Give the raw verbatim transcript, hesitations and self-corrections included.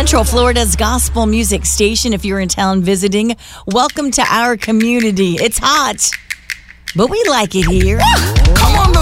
Central Florida's gospel music station. If you're in town visiting, welcome to our community. It's hot, but we like it here. Come on,